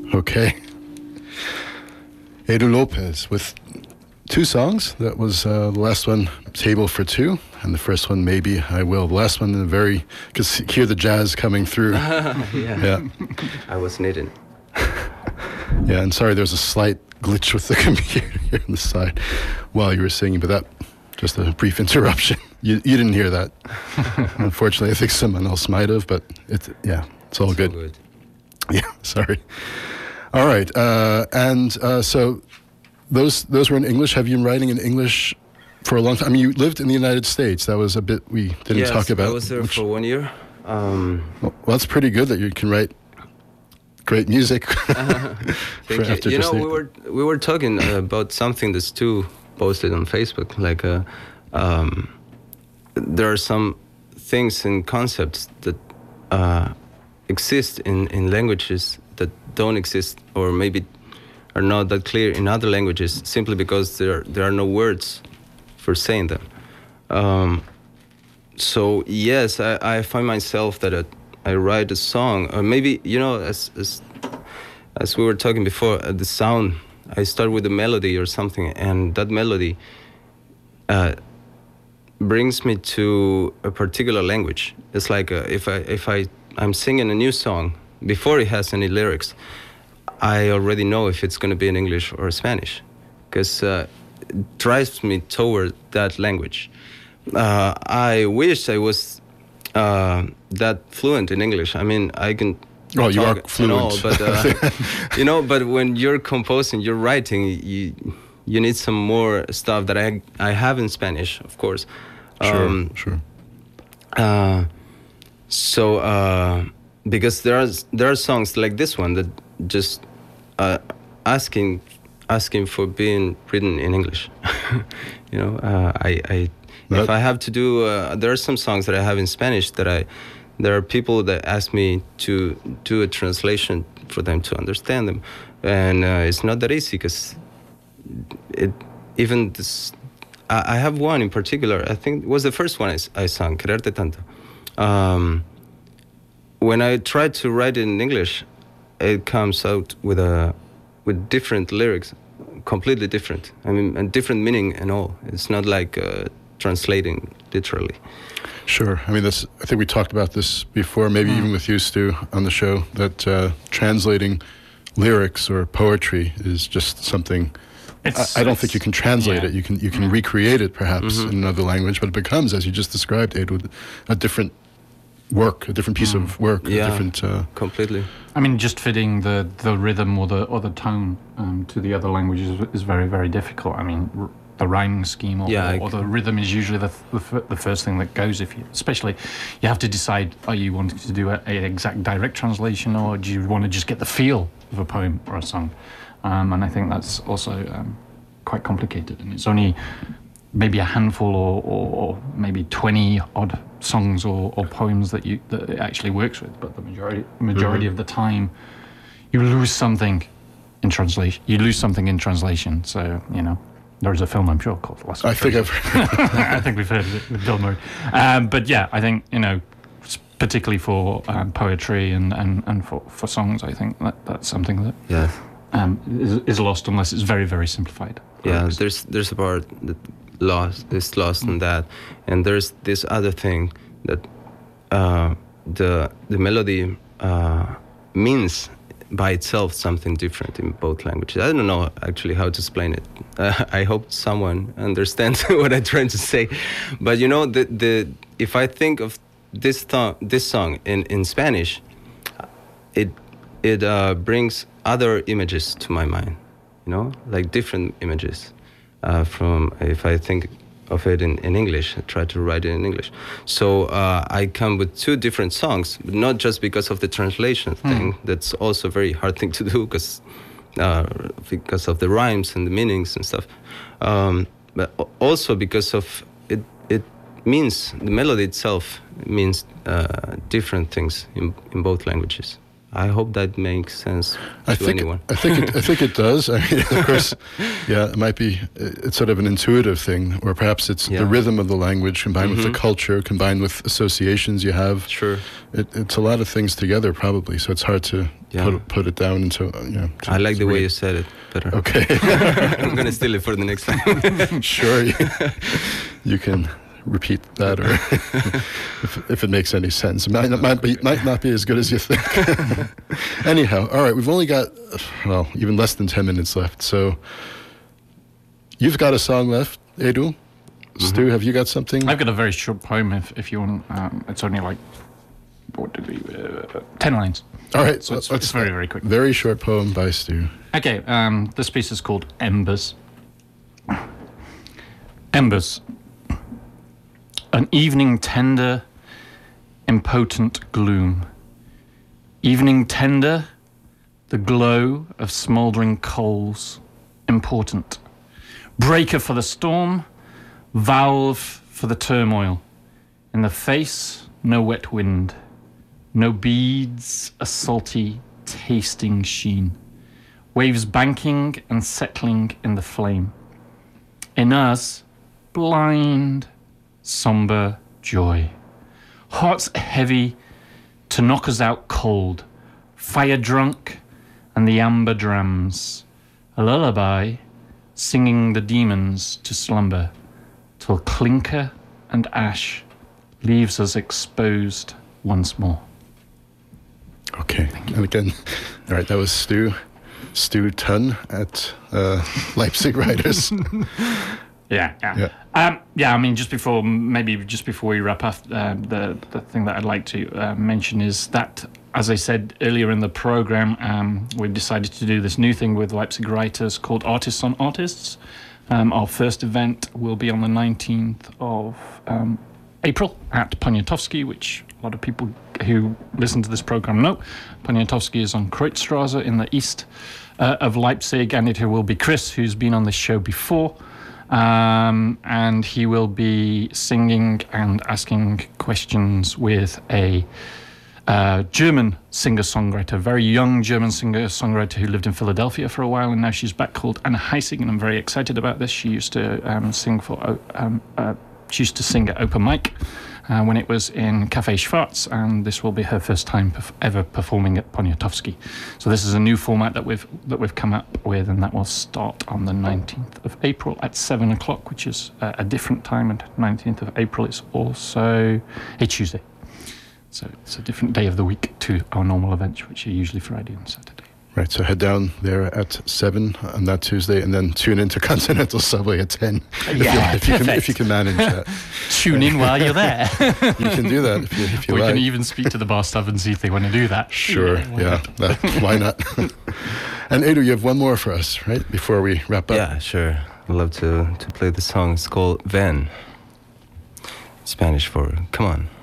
Okay. Edu Lopez with two songs. That was the last one, Table for Two, and the first one, Maybe I Will. The last one, could hear the jazz coming through. Yeah. I was knitting. Yeah, and sorry, there's a slight glitch with the computer here on the side while you were singing, but that, just a brief interruption. You didn't hear that. Unfortunately, I think someone else might have, but it's all good. So good. Yeah, sorry. All right, so those were in English. Have you been writing in English for a long time? I mean, you lived in the United States. That was a bit we didn't talk about. I was there for 1 year. Well, that's pretty good that you can write great music. Thank you. You know, we were talking about something that's too posted on Facebook. Like, there are some things and concepts that exist in languages that don't exist, or maybe are not that clear in other languages, simply because there are no words for saying them. So yes, I find myself that I write a song, or maybe, you know, as we were talking before, the sound. I start with a melody or something, and that melody brings me to a particular language. It's like if I'm singing a new song before it has any lyrics, I already know if it's going to be in English or Spanish, because it drives me toward that language. I wish I was that fluent in English. I mean, I can. Oh, you are fluent. All, but you know, but when you're composing, you're writing, you need some more stuff that I have in Spanish, of course. Sure. So because there are songs like this one that just asking for being written in English. You know, if I have to do, there are some songs that I have in Spanish that there are people that ask me to do a translation for them to understand them, and it's not that easy, because I have one in particular. I think it was the first one I sang, Quererte Tanto. When I try to write it in English, it comes out with different lyrics, completely different. I mean, a different meaning and all. It's not like translating literally. Sure. I mean, I think we talked about this before, maybe even with you, Stu, on the show, that translating lyrics or poetry is just something. I don't think you can translate it. You can recreate it perhaps in another language, but it becomes, as you just described, Edu, a different work, a different piece of work, a different. Completely. I mean, just fitting the rhythm or the tone to the other languages is very, very difficult. I mean, the rhyming scheme or the rhythm is usually the first thing that goes. Especially, you have to decide: are you wanting to do an exact direct translation, or do you want to just get the feel of a poem or a song? And I think that's also quite complicated, and it's only maybe a handful or maybe 20 odd songs or poems that it actually works with. But the majority of the time, you lose something in translation. So, you know, there's a film, I'm sure, called Lost in Translation. I think we've heard of it with Bill Murray. But yeah, I think, you know, particularly for poetry and for songs, I think that's something that is lost unless it's very, very simplified. Yeah, there's a part that is lost in that, and there's this other thing that the melody means by itself something different in both languages. I don't know actually how to explain it. I hope someone understands what I'm trying to say. But you know, if I think of this song in Spanish, it brings other images to my mind. You know, like different images from if I think of it in English, I try to write it in English. So I come with two different songs, but not just because of the translation thing. That's also a very hard thing to do because of the rhymes and the meanings and stuff. But also because of it means, the melody itself means different things in both languages. I hope that makes sense to anyone. I think it does. I mean, of course, yeah, it might be. It's sort of an intuitive thing, or perhaps it's the rhythm of the language combined with the culture, combined with associations you have. Sure, it's a lot of things together, probably. So it's hard to put it down into. I like the way you said it better. Okay, I'm gonna steal it for the next time. Sure, you can repeat that, or if it makes any sense. It might not be as good as you think. Anyhow, all right, we've only got, even less than 10 minutes left. So you've got a song left, Edu. Stu, have you got something? I've got a very short poem if you want. It's only like 10 lines. All right. So it's very, very quick. Very short poem by Stu. Okay, this piece is called Embers. Embers. An evening tender, impotent gloom. Evening tender, the glow of smouldering coals, important. Breaker for the storm, valve for the turmoil. In the face, no wet wind. No beads, a salty, tasting sheen. Waves banking and settling in the flame. In us, blind, somber joy. Hearts heavy to knock us out cold. Fire drunk and the amber drams. A lullaby singing the demons to slumber. Till clinker and ash leaves us exposed once more. Okay, and again, all right, that was Stu Tunn at Leipzig Writers. Yeah. I mean, just before we wrap up, the thing that I'd like to mention is that, as I said earlier in the program, we've decided to do this new thing with Leipzig Writers called Artists on Artists. Our first event will be on the 19th of April at Poniatowski, which a lot of people who listen to this program know. Poniatowski is on Kreuzstraße in the east of Leipzig, and it will be Chris, who's been on this show before. And he will be singing and asking questions with a German singer-songwriter, very young German singer-songwriter who lived in Philadelphia for a while, and now she's back, called Anna Heising, and I'm very excited about this. She used to sing at Open Mic when it was in Café Schwarz, and this will be her first time ever performing at Poniatowski. So this is a new format that we've come up with, and that will start on the 19th of April at 7 o'clock, which is a different time, and 19th of April is also a Tuesday. So it's a different day of the week to our normal events, which are usually Friday and Saturday. Right, so head down there at 7 on that Tuesday, and then tune into Continental Subway at 10. If you can manage that. Tune in while you're there. You can do that if you like. We can even speak to the bar staff and see if they want to do that. Sure, why not? And Edu, you have one more for us, right, before we wrap up? Yeah, sure. I'd love to play the song. It's called Ven. Spanish for come on.